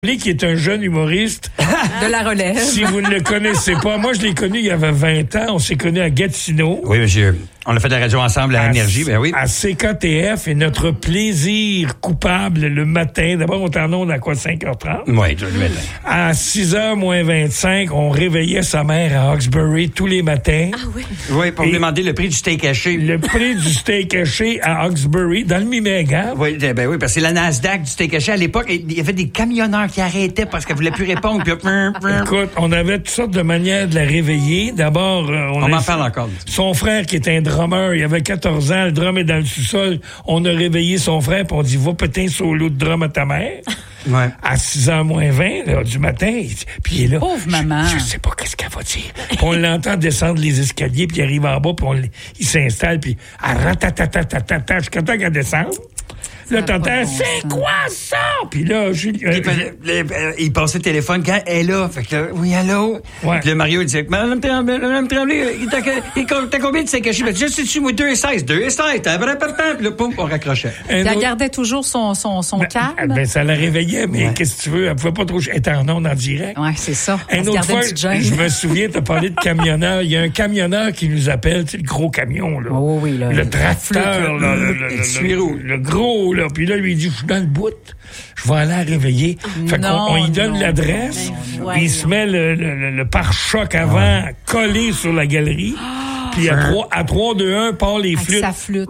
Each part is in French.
qui est un jeune humoriste. De la relève. Si vous ne le connaissez pas, moi je l'ai connu il y avait 20 ans. On s'est connus à Gatineau. Oui, monsieur. On a fait de la radio ensemble à Énergie, ben oui. À CKTF, et notre plaisir coupable le matin, d'abord on était en onde à quoi, 5h30? Oui, le matin. À 6h moins 25, on réveillait sa mère à Hawkesbury tous les matins. Ah oui? Oui, pour lui demander le prix du steak haché. Le prix du steak haché à Hawkesbury, dans le Mimeg, hein? Oui, ben oui, parce que c'est la Nasdaq du steak haché. À l'époque, il y avait des camionneurs qui arrêtaient parce qu'elle voulaient plus répondre. Puis, écoute, on avait toutes sortes de manières de la réveiller. D'abord, on m'en parle encore. Son frère, qui était un drummer, il avait 14 ans, le drum est dans le sous-sol. On a réveillé son frère, puis on dit, va péter un solo de drum à ta mère. Ouais. À 6h moins 20 là, du matin. Puis il est là. Pauvre maman. Je sais pas qu'est-ce qu'elle va dire. Puis on l'entend descendre les escaliers, puis il arrive en bas, puis il s'installe, puis elle ratatatata jusqu'à temps qu'elle descende. Là, t'entends, c'est quoi ça? Puis là, il passait le téléphone quand elle est là. Fait que là, oui, allô? Ouais. Puis là, Mario, il disait, Madame Tremblay, t'as combien de steak haché? Je suis moi, 2,16. 2,16. T'as vrai partant. Puis là, poum, on raccrochait. Elle gardait toujours son calme. Ben, ça la réveillait, mais qu'est-ce que tu veux? Elle pouvait pas trop. Elle était en onde en direct. Ouais, c'est ça. Une autre fois, je me souviens, t'as parlé de camionneur. Il y a un camionneur qui nous appelle, tu sais, le gros camion, là. Oh, oui, là. Le tracteur, là. Le gros, là. Puis là, lui, il dit, je suis dans le bout. Je vais aller la réveiller. Fait qu'on y donne l'adresse. Il se met le pare-choc avant collé sur la galerie. Puis à 3, 2, 1, part les flûtes. Sa flûte.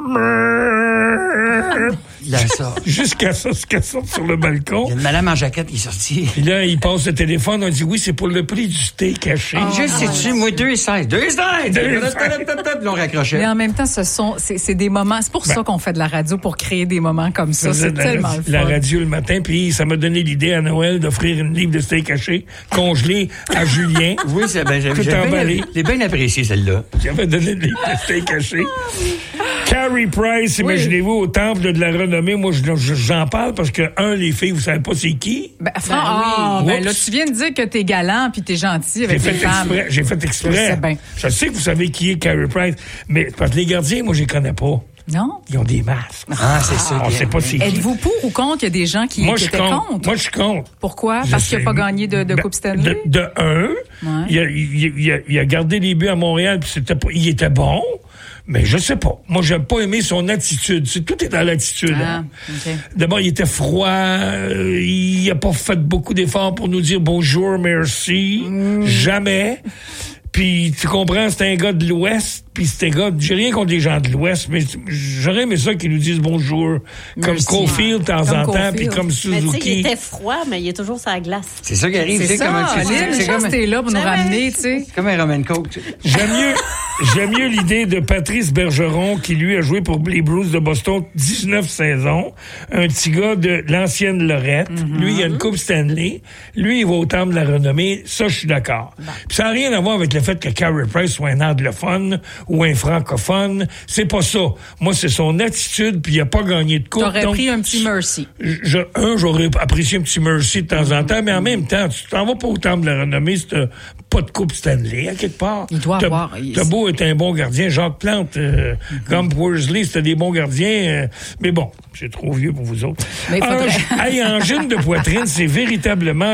Il a ça. Jusqu'à ce qu'elle sorte sur le balcon. Il y a une madame en jaquette qui est sortie. Puis là, il passe le téléphone. On dit, oui, c'est pour le prix du steak haché. Je sais-tu, moi, 2,16. 2,16! Puis on raccrochait. Mais en même temps, c'est des moments. C'est pour ça qu'on fait de la radio, pour créer des moments comme ça. C'est tellement le fun. La radio le matin, puis ça m'a donné l'idée à Noël d'offrir une livre de steak haché congelé à Julien. Oui, j'ai bien apprécié celle-là. J'avais donné une livre de steak haché. Carrie Price, imaginez-vous, au temple de la renommée. Moi, j'en parle parce que, les filles, vous savez pas c'est qui? Ben là, tu viens de dire que t'es galant puis t'es gentil avec les femmes. J'ai fait exprès. Je sais que vous savez qui est Carrie Price, mais parce que les gardiens, moi, je les connais pas. Non? Ils ont des masques. C'est ça. On sait pas c'est qui. Êtes-vous pour ou contre? Il y a des gens qui étaient contre. Moi, je suis contre. Pourquoi? Parce qu'il n'a pas gagné de Coupe Stanley? Il a gardé les buts à Montréal, puis il était bon. Mais je sais pas. Moi, j'ai pas aimé son attitude. Tout est dans l'attitude. Okay. D'abord, il était froid. Il a pas fait beaucoup d'efforts pour nous dire bonjour, merci. Jamais. Puis, tu comprends, c'est un gars de l'Ouest, puis c'est un gars... J'ai rien contre les gens de l'Ouest, mais j'aurais aimé ça qu'ils nous disent bonjour. Comme Caulfield, de temps en temps, puis comme Suzuki. Mais tu sais, il était froid, mais il est toujours sur la glace. C'est ça qui arrive. C'est ça, Lynn, chance t'es là pour nous ramener, tu sais. C'est comme un Roman Coke. J'aime mieux l'idée de Patrice Bergeron, qui, lui, a joué pour les Blues de Boston 19 saisons. Un petit gars de l'ancienne Lorette. Lui, il a une Coupe Stanley. Lui, il va au temple de la renommée. Ça, je suis d'accord. Puis ça n'a rien à voir avec le fait que Carey Price soit un anglophone ou un francophone. C'est pas ça. Moi, c'est son attitude, puis il a pas gagné de coupe. T'aurais pris un petit merci. J'aurais apprécié un petit merci de temps en temps, mais en même temps, tu t'en vas pas au temple de la renommée si t'as pas de coupe Stanley, à quelque part. Il doit avoir. T'as beau être un bon gardien. Jacques Plante, Gump Worsley, c'était des bons gardiens. Mais bon, j'ai trop vieux pour vous autres. Mais angine de poitrine, c'est véritablement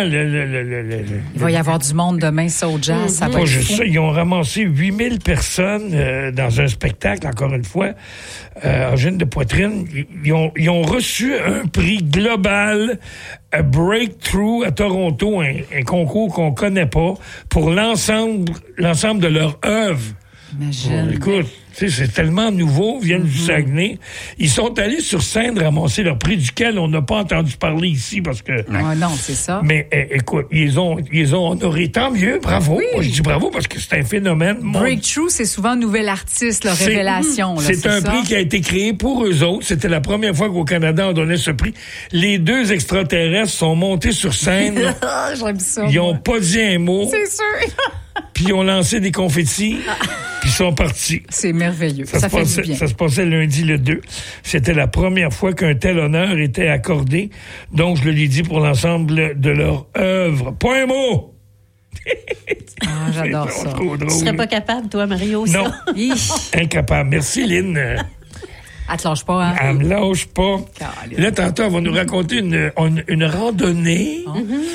Il va y avoir du monde demain, ça, au jazz. Ça va être fou. Ils ont ramassé 8000 personnes dans un spectacle, encore une fois, angine de poitrine. Ils ont reçu un prix global, un Breakthrough à Toronto, un concours qu'on connaît pas, pour l'ensemble de leur œuvre. Imagine. Écoute, tu sais, c'est tellement nouveau, viennent du Saguenay. Ils sont allés sur scène ramasser leur prix, duquel on n'a pas entendu parler ici, parce que... non, c'est ça. Mais écoute, ils ont honoré, tant mieux, bravo. Oui. Moi, je dis bravo parce que c'est un phénomène. Breakthrough, c'est souvent nouvel artiste, la révélation. C'est un prix qui a été créé pour eux autres. C'était la première fois qu'au Canada, on donnait ce prix. Les deux extraterrestres sont montés sur scène. J'aime ça. Ils n'ont pas dit un mot. C'est sûr. Puis ils ont lancé des confettis, puis ils sont partis. C'est merveilleux. Ça fait du bien. Ça se passait lundi le 2. C'était la première fois qu'un tel honneur était accordé. Donc, je le l'ai dit pour l'ensemble de leur œuvre. Pas un mot! J'adore ça. Tu serais pas capable, toi, Mario? Non. Incapable. Merci, Lynn. Elle te lâche pas, hein? Elle me lâche pas. Caroline. Là, tantôt, elle va nous raconter une randonnée